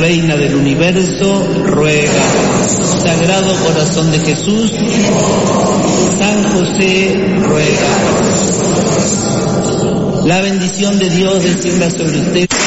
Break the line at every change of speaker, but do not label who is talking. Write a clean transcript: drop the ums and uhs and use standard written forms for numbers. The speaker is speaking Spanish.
Reina del Universo, ruega. Sagrado Corazón de Jesús, San José, ruega. La bendición de Dios descienda sobre usted.